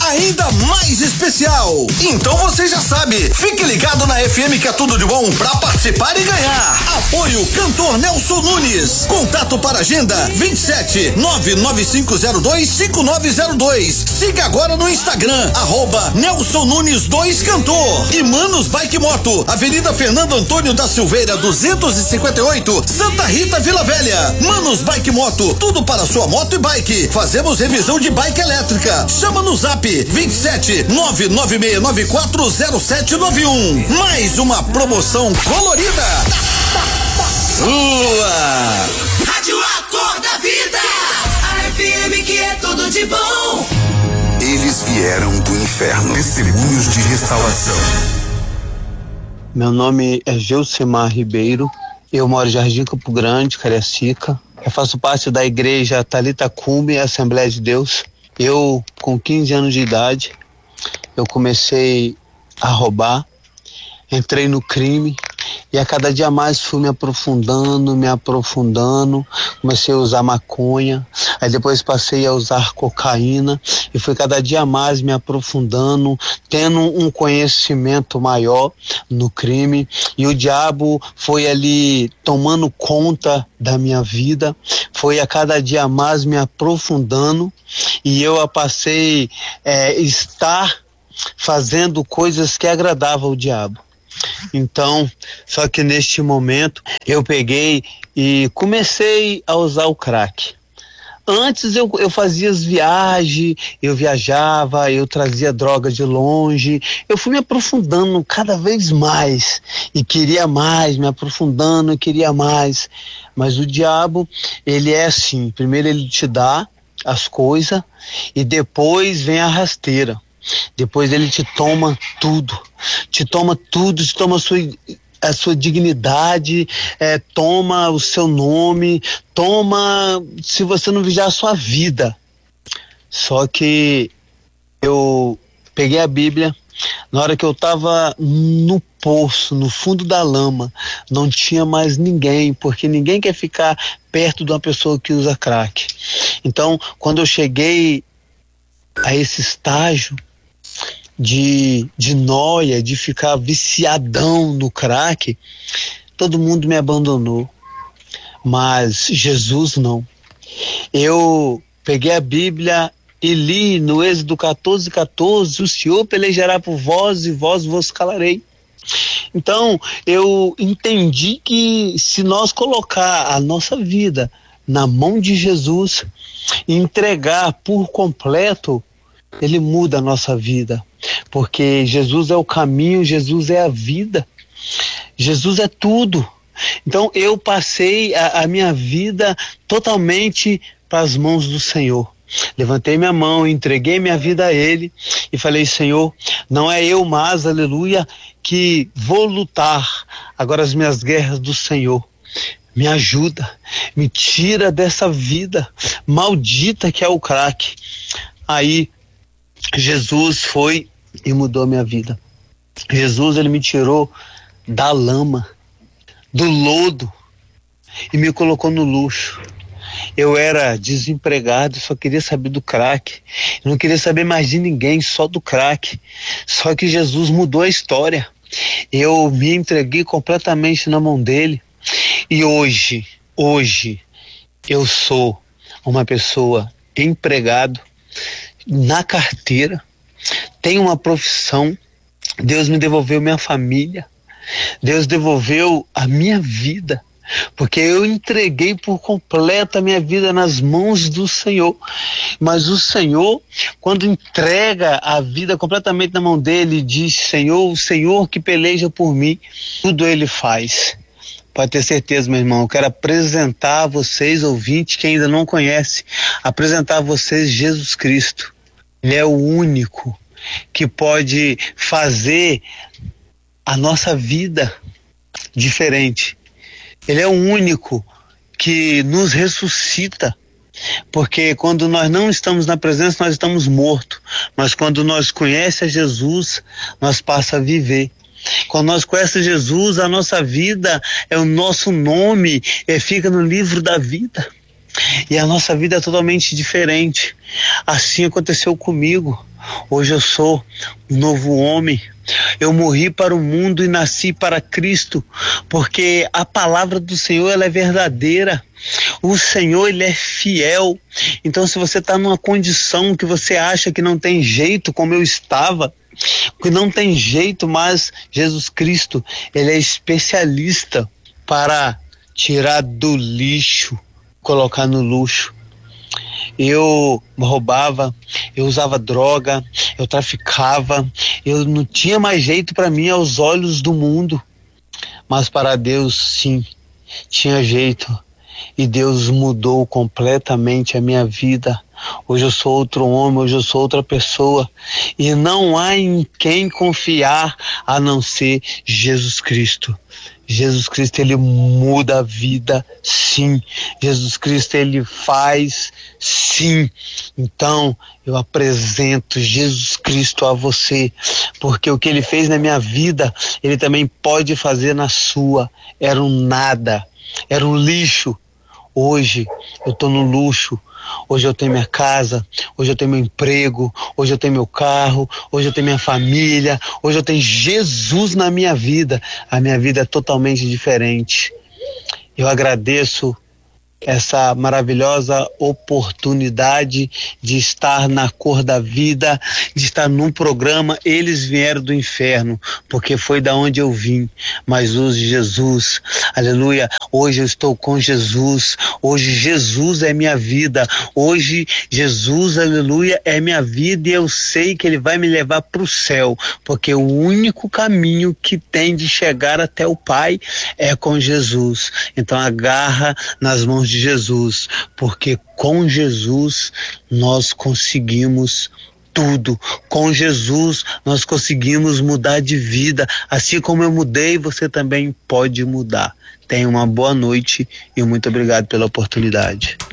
ainda mais especial. Então você já sabe, fique ligado na FM que é tudo de bom pra participar e ganhar. Apoio Cantor Nelson Nunes. Contato para agenda 27 995025902. Siga agora no Instagram, @Nelson Nunes 2 Cantor. E Manos Bike Moto, Avenida Fernando Antônio da Silveira 258, Santa Rita, Vila Velha. Manos Bike Moto, tudo para sua moto e bike. Fazemos revisão de bike elétrica. Chama no zap 27 996940791. Mais uma promoção colorida. Sua Rádio A Cor da Vida, a FM que é tudo de bom. Eles vieram do inferno, testemunhos de restauração. Meu nome é Geucimar Ribeiro, eu moro em Jardim Campo Grande, Cariacica. Eu faço parte da igreja Talita Cume, Assembleia de Deus. Eu, com 15 anos de idade, eu comecei a roubar, entrei no crime e a cada dia mais fui me aprofundando, comecei a usar maconha, aí depois passei a usar cocaína e fui cada dia mais me aprofundando, tendo um conhecimento maior no crime, e o diabo foi ali tomando conta da minha vida, foi a cada dia mais me aprofundando, e eu passei a estar fazendo coisas que agradavam ao diabo. Então, só que neste momento eu peguei e comecei a usar o crack. Antes eu fazia as viagens, eu viajava, eu trazia droga de longe, eu fui me aprofundando cada vez mais e queria mais, me aprofundando e queria mais. Mas o diabo, ele é assim, primeiro ele te dá as coisas e depois vem a rasteira. Depois ele te toma tudo, te toma a sua dignidade, toma o seu nome, toma, se você não vigiar, a sua vida. Só que eu peguei a Bíblia, na hora que eu estava no poço, no fundo da lama, não tinha mais ninguém, porque ninguém quer ficar perto de uma pessoa que usa crack. Então, quando eu cheguei a esse estágio de nóia, de ficar viciadão no crack, todo mundo me abandonou, mas Jesus não. Eu peguei a Bíblia e li no Êxodo 14:14, o Senhor pelejará por vós e vós vos calarei. Então eu entendi que se nós colocar a nossa vida na mão de Jesus e entregar por completo, ele muda a nossa vida, porque Jesus é o caminho, Jesus é a vida, Jesus é tudo. Então eu passei a minha vida totalmente para as mãos do Senhor. Levantei minha mão, entreguei minha vida a Ele e falei: Senhor, não é eu mais, aleluia, que vou lutar agora as minhas guerras do Senhor. Me ajuda, me tira dessa vida maldita que é o crack. Aí Jesus foi e mudou a minha vida. Jesus, ele me tirou da lama, do lodo e me colocou no luxo. Eu era desempregado, só queria saber do crack. Eu não queria saber mais de ninguém, só do crack. Só que Jesus mudou a história. Eu me entreguei completamente na mão dele. E hoje eu sou uma pessoa empregado, na carteira, tenho uma profissão, Deus me devolveu minha família, Deus devolveu a minha vida, porque eu entreguei por completo a minha vida nas mãos do Senhor. Mas o Senhor, quando entrega a vida completamente na mão dele, diz: Senhor, o Senhor que peleja por mim, tudo ele faz. Pode ter certeza, meu irmão, eu quero apresentar a vocês, ouvintes que ainda não conhecem, apresentar a vocês Jesus Cristo. Ele é o único que pode fazer a nossa vida diferente. Ele é o único que nos ressuscita, porque quando nós não estamos na presença, nós estamos mortos, mas quando nós conhecemos a Jesus, nós passamos a viver. Quando nós conhecemos Jesus, a nossa vida, o nosso nome fica no livro da vida. E a nossa vida é totalmente diferente. Assim aconteceu comigo. Hoje eu sou um novo homem. Eu morri para o mundo e nasci para Cristo, porque a palavra do Senhor, ela é verdadeira. O Senhor, ele é fiel. Então, se você está numa condição que você acha que não tem jeito, como eu estava, que não tem jeito, mas Jesus Cristo, ele é especialista para tirar do lixo, colocar no luxo. Eu roubava, eu usava droga, eu traficava, eu não tinha mais jeito para mim aos olhos do mundo, mas para Deus sim, tinha jeito, e Deus mudou completamente a minha vida. Hoje eu sou outro homem, hoje eu sou outra pessoa, e não há em quem confiar a não ser Jesus Cristo. Jesus Cristo, ele muda a vida, sim. Jesus Cristo, ele faz, sim. Então, eu apresento Jesus Cristo a você, porque o que ele fez na minha vida, ele também pode fazer na sua. Era um nada, era um lixo. Hoje, eu estou no luxo. Hoje eu tenho minha casa, hoje eu tenho meu emprego, hoje eu tenho meu carro, hoje eu tenho minha família, hoje eu tenho Jesus na minha vida. A minha vida é totalmente diferente. Eu agradeço essa maravilhosa oportunidade de estar na Cor da Vida, de estar num programa Eles Vieram do Inferno, porque foi da onde eu vim, mas hoje Jesus, aleluia, hoje eu estou com Jesus, hoje Jesus é minha vida, hoje Jesus, aleluia, é minha vida, e eu sei que ele vai me levar para o céu, porque o único caminho que tem de chegar até o Pai é com Jesus. Então agarra nas mãos de Jesus, porque com Jesus nós conseguimos tudo. Com Jesus nós conseguimos mudar de vida. Assim como eu mudei, você também pode mudar. Tenha uma boa noite e muito obrigado pela oportunidade.